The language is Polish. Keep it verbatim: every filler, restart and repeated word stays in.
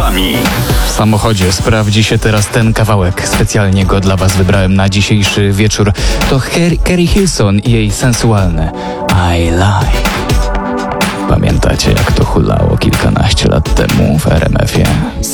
klipami. W samochodzie sprawdzi się teraz ten kawałek. Specjalnie go dla was wybrałem na dzisiejszy wieczór. To Her- Keri Hilson i jej sensualne I Lie. Pamiętacie, jak to hulało?